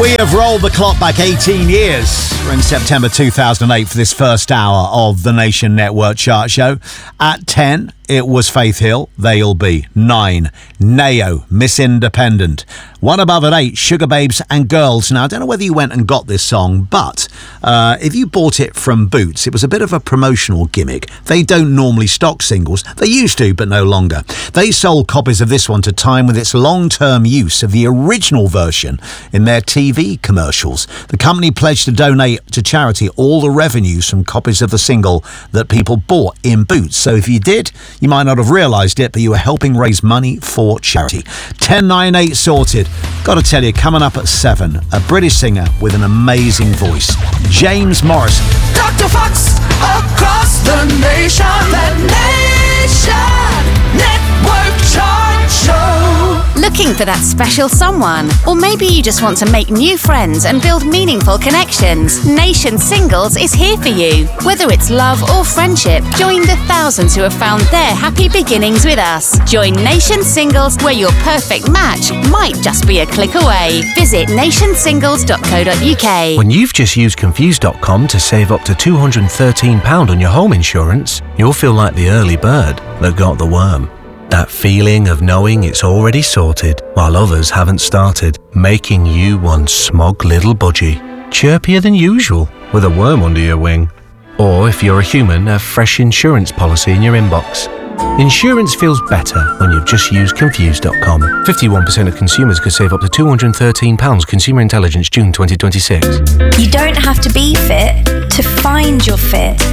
We have rolled the clock back 18 years. We're in September 2008 for this first hour of the Nation Network Chart Show. At 10, it was Faith Hill, They'll Be. 9, Nao, Miss Independent. One above at 8, Sugar Babes and Girls. Now, I don't know whether you went and got this song, but if you bought it from Boots, it was a bit of a promotional gimmick. They don't normally stock singles. They used to, but no longer. They sold copies of this one to time with its long-term use of the original version in their TV commercials. The company pledged to donate to charity all the revenues from copies of the single that people bought in Boots. So if you did, you might not have realised it, but you were helping raise money for charity. 10-9-8 sorted. Got to tell you, coming up at 7, a British singer with an amazing voice, James Morrison. Dr. Fox across the nation, Network Chart Show. Looking for that special someone? Or maybe you just want to make new friends and build meaningful connections? Nation Singles is here for you. Whether it's love or friendship, join the thousands who have found their happy beginnings with us. Join Nation Singles, where your perfect match might just be a click away. Visit nationsingles.co.uk. When you've just used Confused.com to save up to £213 on your home insurance, you'll feel like the early bird that got the worm. That feeling of knowing it's already sorted while others haven't started, making you one smug little budgie, chirpier than usual with a worm under your wing. Or if you're a human, a fresh insurance policy in your inbox. Insurance feels better when you've just used Confused.com. 51% of consumers could save up to £213. Consumer Intelligence, June 2026. You don't have to be fit to find your fit.